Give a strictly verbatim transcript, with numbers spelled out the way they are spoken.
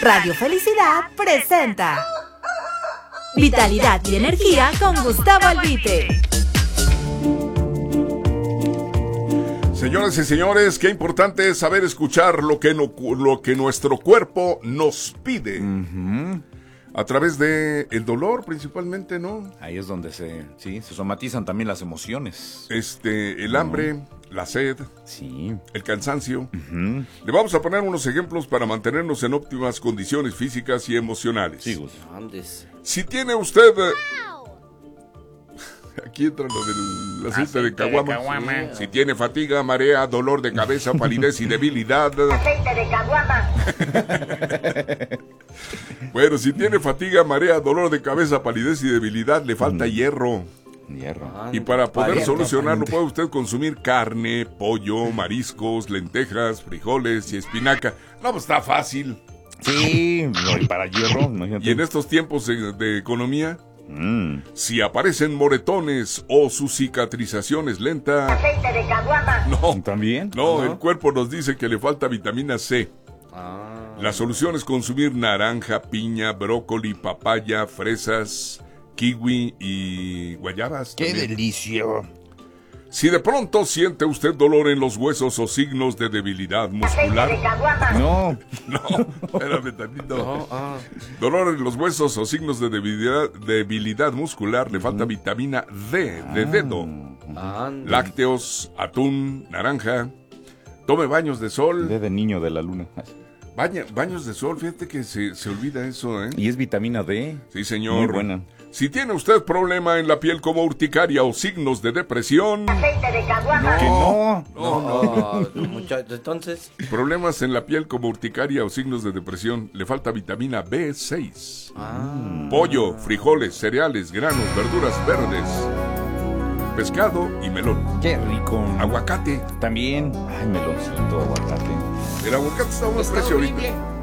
Radio Felicidad presenta Vitalidad y Energía con Gustavo Albite. Señoras y señores, qué importante es saber escuchar lo que, no, lo que nuestro cuerpo nos pide. Uh-huh. A través de el dolor, principalmente, ¿no? Ahí es donde se, sí, se somatizan también las emociones. Este, el hambre, uh-huh. la sed, sí. el cansancio. Uh-huh. Le vamos a poner unos ejemplos para mantenernos en óptimas condiciones físicas y emocionales. Sí, Gus. Si tiene usted... Aquí entra lo del aceite de caguama. Sí. Si tiene fatiga, marea, dolor de cabeza, palidez y debilidad. Aceite de caguama. Bueno, si tiene fatiga, marea, dolor de cabeza, palidez y debilidad, le falta mm. hierro. Hierro. Y para poder solucionarlo puede usted consumir carne, pollo, mariscos, lentejas, frijoles y espinaca. No, pues está fácil. Sí, y para hierro, imagínate. Y en estos tiempos de, de economía, Mm. si aparecen moretones o su cicatrización es lenta... Aceite de caguama. No, ¿también? No, ¿No? El cuerpo nos dice que le falta vitamina C. Ah. La solución es consumir naranja, piña, brócoli, papaya, fresas, kiwi y guayabas. ¡Qué también. delicia! Si de pronto siente usted dolor en los huesos o signos de debilidad muscular... Aceite de caguama. No. No, espérame tantito. No, ah. Dolor en los huesos o signos de debilidad, debilidad muscular, le falta vitamina D, de dedo. Ah. Lácteos, atún, naranja. Tome baños de sol. D de niño de la luna. Baña, baños de sol, fíjate que se, se olvida eso, ¿eh? Y es vitamina D. Sí, señor. Muy buena. Si tiene usted problema en la piel como urticaria o signos de depresión... Aceite de caguama. Que no. No, no. no muchachos, entonces... Problemas en la piel como urticaria o signos de depresión, le falta vitamina B seis. Ah. Pollo, frijoles, cereales, granos, verduras verdes, pescado y melón. Qué rico. Aguacate. También. Ay, meloncito, aguacate. El aguacate está más precio ahorita.